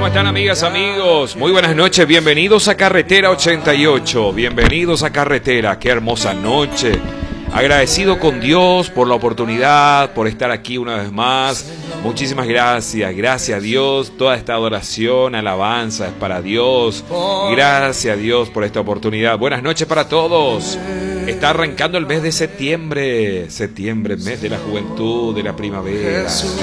¿Cómo están, amigas, amigos? Muy buenas noches, bienvenidos a Carretera 88, bienvenidos a Carretera, qué hermosa noche. Agradecido con Dios por la oportunidad, por estar aquí una vez más. Muchísimas gracias, gracias a Dios. Toda esta adoración, alabanza es para Dios. Gracias a Dios por esta oportunidad. Buenas noches para todos. Está arrancando el mes de septiembre. Septiembre, mes de la juventud, de la primavera.